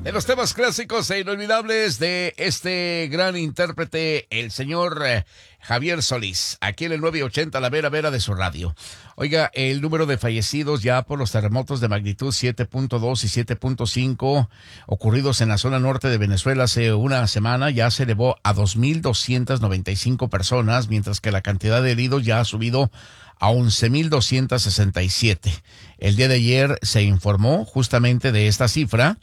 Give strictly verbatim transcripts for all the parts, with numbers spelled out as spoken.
De los temas clásicos e inolvidables de este gran intérprete, el señor eh, Javier Solís, aquí en el nueve ochenta, la vera vera de su radio. Oiga, el número de fallecidos ya por los terremotos de magnitud siete punto dos y siete punto cinco ocurridos en la zona norte de Venezuela hace una semana ya se elevó a dos mil doscientas noventa y cinco personas, mientras que la cantidad de heridos ya ha subido a once mil doscientos sesenta y siete. El día de ayer se informó justamente de esta cifra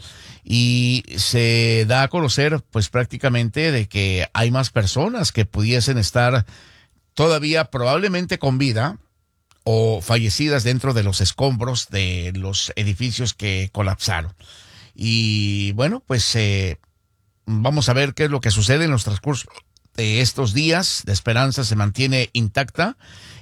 y se da a conocer pues prácticamente de que hay más personas que pudiesen estar todavía probablemente con vida o fallecidas dentro de los escombros de los edificios que colapsaron. Y bueno, pues eh, vamos a ver qué es lo que sucede en los transcurso de estos días. La esperanza se mantiene intacta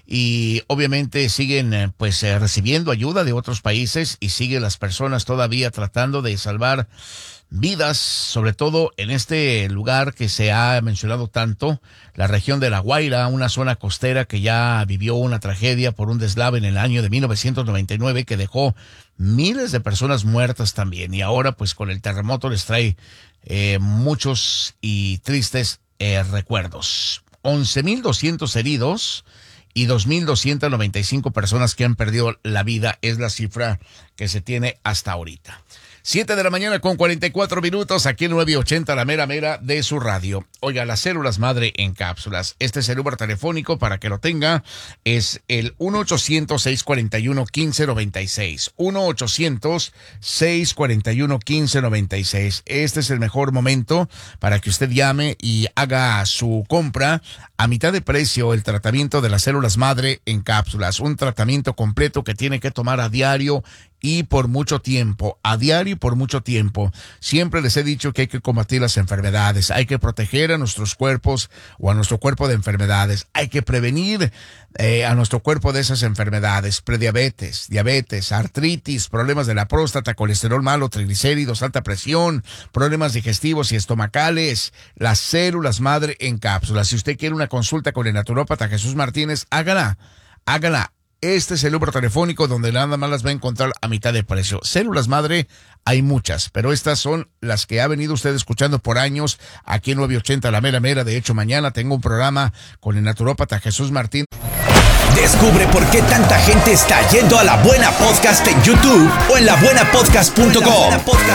y obviamente siguen eh, pues eh, recibiendo ayuda de otros países y siguen las personas todavía tratando de salvar vidas, sobre todo en este lugar que se ha mencionado tanto, la región de La Guaira, una zona costera que ya vivió una tragedia por un deslave en el año de mil novecientos noventa y nueve que dejó miles de personas muertas también, y ahora pues con el terremoto les trae eh, muchos y tristes eh, recuerdos. once mil doscientos heridos y dos mil doscientas noventa y cinco personas que han perdido la vida es la cifra que se tiene hasta ahorita. Siete de la mañana con cuarenta y cuatro minutos, aquí en nueve ochenta, la mera mera de su radio. Oiga, las células madre en cápsulas. Este es el número telefónico para que lo tenga. Es el uno ochocientos, seiscientos cuarenta y uno, quince noventa y seis. uno ochocientos, seiscientos cuarenta y uno, quince noventa y seis. Este es el mejor momento para que usted llame y haga su compra a mitad de precio, el tratamiento de las células madre en cápsulas. Un tratamiento completo que tiene que tomar a diario y por mucho tiempo, a diario y por mucho tiempo. Siempre les he dicho que hay que combatir las enfermedades, hay que proteger a nuestros cuerpos o a nuestro cuerpo de enfermedades, hay que prevenir eh, a nuestro cuerpo de esas enfermedades, prediabetes, diabetes, artritis, problemas de la próstata, colesterol malo, triglicéridos, alta presión, problemas digestivos y estomacales, las células madre en cápsulas. Si usted quiere una consulta con el naturópata Jesús Martínez, hágala, hágala. Este es el número telefónico donde nada más las va a encontrar a mitad de precio. Células madre hay muchas, pero estas son las que ha venido usted escuchando por años aquí en nueve ochenta, la mera mera. De hecho, mañana tengo un programa con el naturópata Jesús Martín. Descubre por qué tanta gente está yendo a La Buena Podcast en YouTube o en la buena podcast punto com.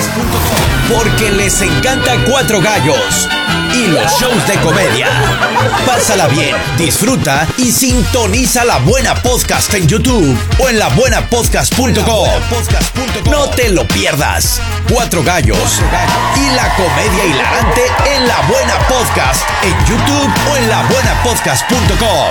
Porque les encanta Cuatro Gallos y los shows de comedia. Pásala bien, disfruta y sintoniza La Buena Podcast en YouTube o en la buena podcast punto com. No te lo pierdas. Cuatro Gallos y la comedia hilarante en La Buena Podcast en YouTube o en la buena podcast punto com.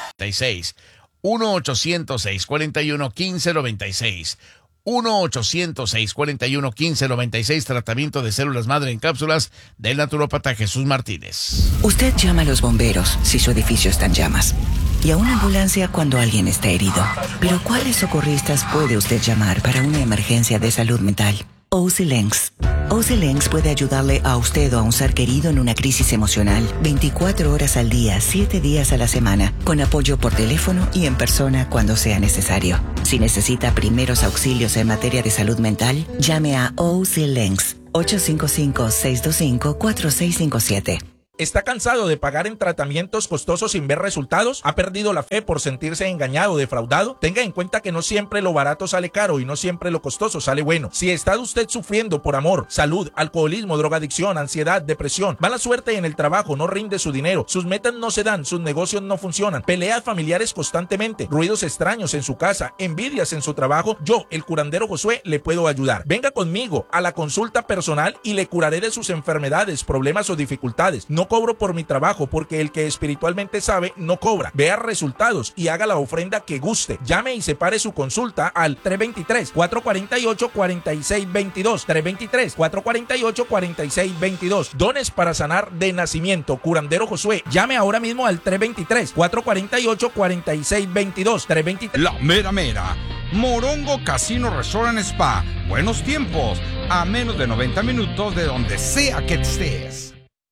uno ochocientos, seiscientos cuarenta y uno, quince noventa y seis. uno ochocientos, seiscientos cuarenta y uno, quince noventa y seis. Tratamiento de células madre en cápsulas del naturópata Jesús Martínez. Usted llama a los bomberos si su edificio está en llamas y a una ambulancia cuando alguien está herido. Pero ¿cuáles socorristas puede usted llamar para una emergencia de salud mental? O C Links. O C Links puede ayudarle a usted o a un ser querido en una crisis emocional veinticuatro horas al día, siete días a la semana, con apoyo por teléfono y en persona cuando sea necesario. Si necesita primeros auxilios en materia de salud mental, llame a O C Links ocho cinco cinco, seis dos cinco, cuatro seis cinco siete. ¿Está cansado de pagar en tratamientos costosos sin ver resultados? ¿Ha perdido la fe por sentirse engañado o defraudado? Tenga en cuenta que no siempre lo barato sale caro y no siempre lo costoso sale bueno. Si está usted sufriendo por amor, salud, alcoholismo, drogadicción, ansiedad, depresión, mala suerte en el trabajo, no rinde su dinero, sus metas no se dan, sus negocios no funcionan, peleas familiares constantemente, ruidos extraños en su casa, envidias en su trabajo, yo, el curandero Josué, le puedo ayudar. Venga conmigo a la consulta personal y le curaré de sus enfermedades, problemas o dificultades. No cobro por mi trabajo porque el que espiritualmente sabe no cobra. Vea resultados y haga la ofrenda que guste. Llame y separe su consulta al tres dos tres, cuatro cuatro ocho, cuatro seis dos dos. tres dos tres, cuatro cuatro ocho, cuatro seis dos dos. Dones para sanar de nacimiento. Curandero Josué. Llame ahora mismo al tres dos tres, cuatro cuatro ocho, cuatro seis dos dos. tres dos tres. La mera mera. Morongo Casino Resort and Spa. Buenos tiempos. A menos de noventa minutos de donde sea que estés.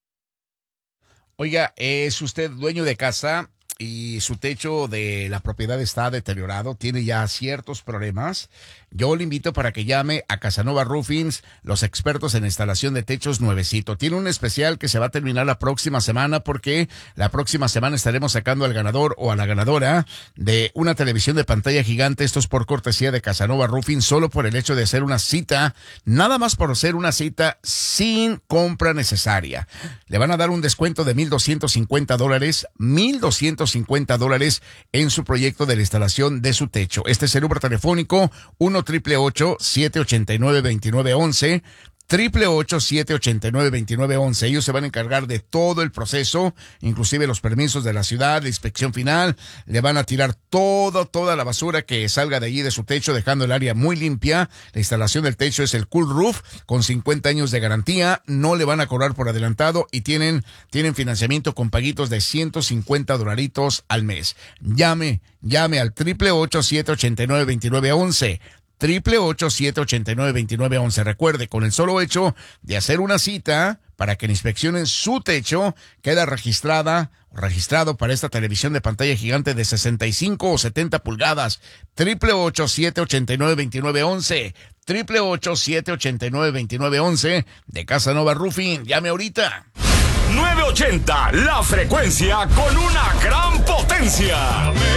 Oiga, ¿es usted dueño de casa y su techo de la propiedad está deteriorado? ¿Tiene ya ciertos problemas? yo le invito para que llame a Casanova Roofings, los expertos en instalación de techos nuevecito. Tiene un especial que se va a terminar la próxima semana porque la próxima semana estaremos sacando al ganador o a la ganadora de una televisión de pantalla gigante. Esto es por cortesía de Casanova Roofing, solo por el hecho de hacer una cita, nada más por hacer una cita sin compra necesaria. Le van a dar un descuento de mil doscientos cincuenta dólares, mil doscientos cincuenta dólares en su proyecto de la instalación de su techo. Este es el número telefónico uno triple ocho, siete ocho nueve, dos nueve once, triple ocho, siete ocho nueve, dos nueve once. Ellos se van a encargar de todo el proceso, inclusive los permisos de la ciudad, la inspección final. Le van a tirar todo, toda la basura que salga de allí de su techo, dejando el área muy limpia. La instalación del techo es el Cool Roof, con cincuenta años de garantía. No le van a cobrar por adelantado y tienen, tienen financiamiento con paguitos de ciento cincuenta dolaritos al mes. Llame, llame al triple ocho, siete ocho nueve, dos nueve once. Triple ocho, siete ocho nueve, dos nueve once. Recuerde, con el solo hecho de hacer una cita para que le inspeccionen su techo, queda registrada, registrado para esta televisión de pantalla gigante de sesenta y cinco o setenta pulgadas. Triple ocho, siete ocho nueve, dos nueve once. Triple ocho, siete ocho nueve, dos nueve once de Casanova Roofing. Llame ahorita. nueve ochenta, la frecuencia con una gran potencia.